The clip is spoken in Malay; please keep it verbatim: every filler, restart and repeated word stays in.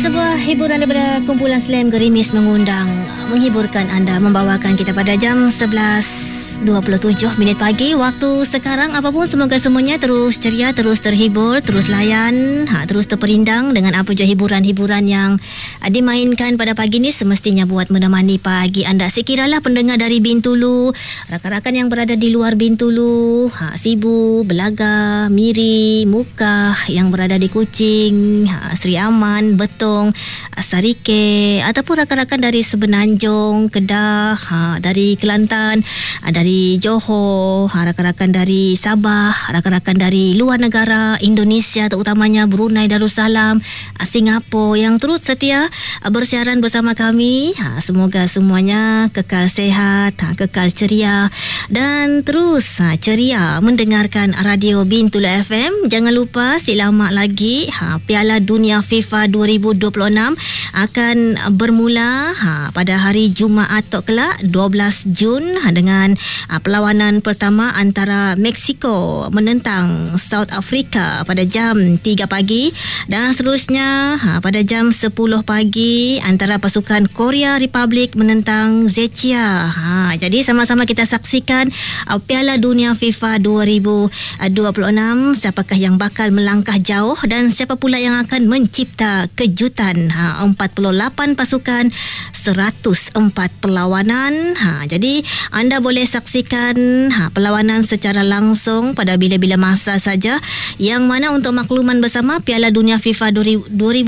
Sebuah hiburan daripada kumpulan Slam Gerimis mengundang, menghiburkan anda, membawakan kita pada jam sebelas dua puluh tujuh minit pagi waktu sekarang. Apapun, semoga semuanya terus ceria, terus terhibur, terus layan, ha, terus terperindang dengan apa je hiburan-hiburan yang ha, dimainkan pada pagi ni, semestinya buat menemani pagi anda. Sekiralah pendengar dari Bintulu, rakan-rakan yang berada di luar Bintulu, ha, Sibu, Belaga, Miri, Mukah yang berada di Kuching, ha, Seri Aman, Betong, Sarike, ataupun rakan-rakan dari Semenanjung, Kedah, ha, dari Kelantan, ha, dari Johor, ha, rakan-rakan dari Sabah, rakan-rakan dari luar negara, Indonesia terutamanya, Brunei Darussalam, ha, Singapura yang terus setia ha, bersiaran bersama kami. Ha, semoga semuanya kekal sehat, ha, kekal ceria dan terus ha, ceria mendengarkan radio Bintulu F M. Jangan lupa, si lama lagi, ha, Piala Dunia FIFA dua ribu dua puluh enam akan bermula ha, pada hari Jumaat tok kelak dua belas Jun ha, dengan ha, perlawanan pertama antara Mexico menentang South Africa pada jam tiga pagi dan seterusnya ha, pada jam sepuluh pagi antara pasukan Korea Republic menentang Czechia. Ha, jadi sama-sama kita saksikan uh, Piala Dunia FIFA dua ribu dua puluh enam, siapakah yang bakal melangkah jauh dan siapa pula yang akan mencipta kejutan. Ha, empat puluh lapan pasukan, seratus empat perlawanan. Ha, jadi anda boleh saksikan ha, perlawanan secara langsung pada bila-bila masa saja, yang mana untuk makluman bersama Piala Dunia FIFA dua ribu